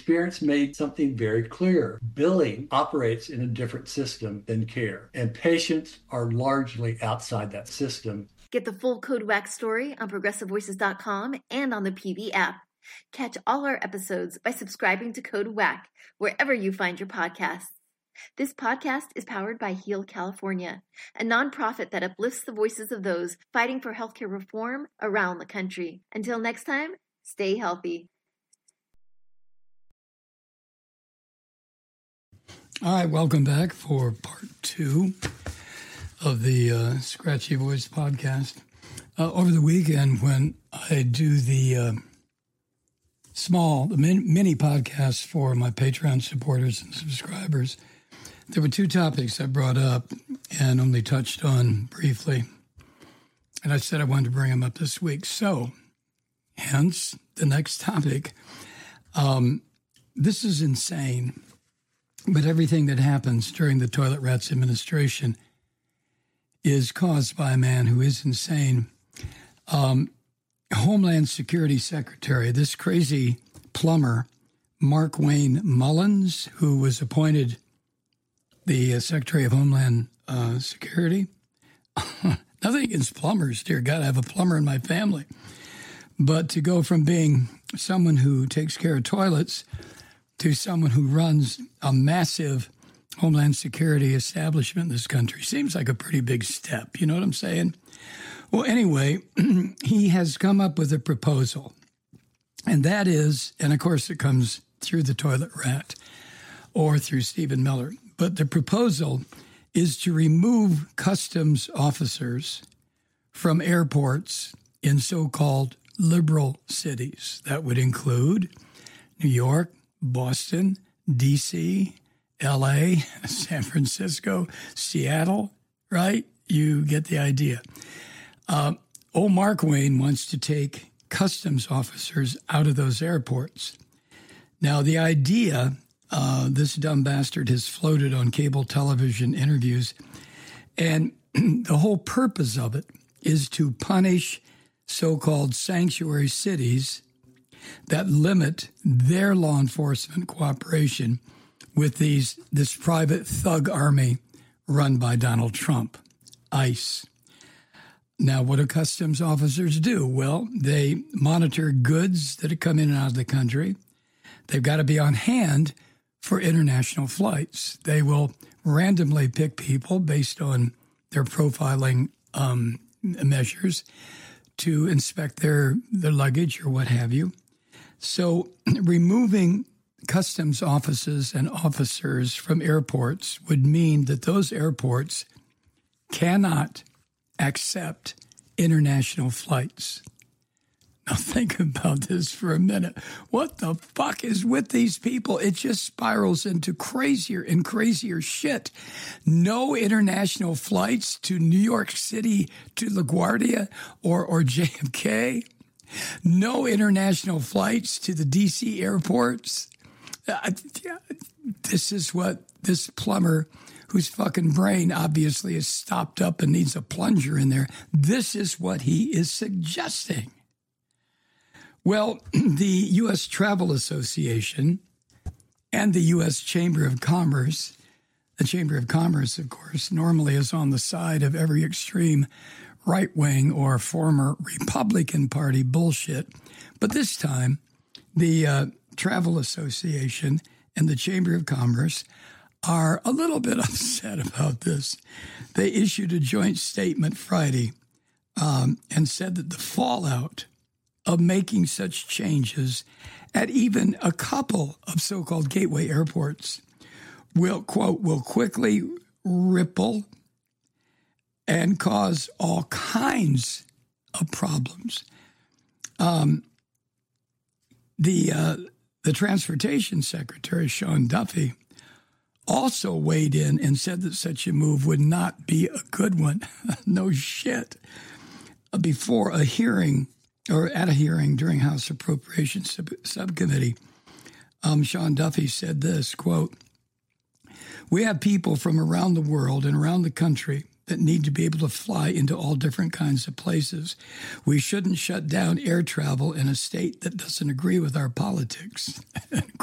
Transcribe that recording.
experience made something very clear. Billing operates in a different system than care, and patients are largely outside that system. Get the full Code WAC story on ProgressiveVoices.com and on the PV app. Catch all our episodes by subscribing to Code WAC wherever you find your podcasts. This podcast is powered by Heal California, a nonprofit that uplifts the voices of those fighting for healthcare reform around the country. Until next time, stay healthy. All right, welcome back for part 2 of the Scratchy Voice podcast. Over the weekend, when I do the mini podcast for my Patreon supporters and subscribers, there were 2 topics I brought up and only touched on briefly. And I said I wanted to bring them up this week. So, hence, the next topic. This is insane, but everything that happens during the Toilet Rats administration is caused by a man who is insane. Homeland Security Secretary, this crazy plumber, Mark Wayne Mullins, who was appointed the Secretary of Homeland Security. Nothing against plumbers, dear God, I have a plumber in my family. But to go from being someone who takes care of toilets to someone who runs a massive Homeland Security establishment in this country seems like a pretty big step. You know what I'm saying? Well, anyway, he has come up with a proposal. And that is, and of course it comes through the Toilet Rat or through Stephen Miller. But the proposal is to remove customs officers from airports in so-called liberal cities. That would include New York, Boston, D.C., L.A., San Francisco, Seattle, right? You get the idea. Old Mark Wayne wants to take customs officers out of those airports. Now, the idea, this dumb bastard has floated on cable television interviews, and the whole purpose of it is to punish so-called sanctuary cities that limit their law enforcement cooperation with this private thug army run by Donald Trump, ICE. Now, what do customs officers do? Well, they monitor goods that come in and out of the country. They've got to be on hand for international flights. They will randomly pick people based on their profiling measures to inspect their luggage or what have you. So removing customs offices and officers from airports would mean that those airports cannot accept international flights. Now think about this for a minute. What the fuck is with these people? It just spirals into crazier and crazier shit. No international flights to New York City, to LaGuardia or JFK. No international flights to the D.C. airports. This is what this plumber, whose fucking brain obviously is stopped up and needs a plunger in there, this is what he is suggesting. Well, the U.S. Travel Association and the U.S. Chamber of Commerce, the Chamber of Commerce, of course, normally is on the side of every extreme right-wing or former Republican Party bullshit. But this time, the Travel Association and the Chamber of Commerce are a little bit upset about this. They issued a joint statement Friday and said that the fallout of making such changes at even a couple of so-called gateway airports will, quote, will quickly ripple and cause all kinds of problems. The Transportation Secretary, Sean Duffy, also weighed in and said that such a move would not be a good one. No shit. Before a hearing, or at a hearing during House Appropriations Subcommittee, Sean Duffy said this, quote, "We have people from around the world and around the country that need to be able to fly into all different kinds of places. We shouldn't shut down air travel in a state that doesn't agree with our politics."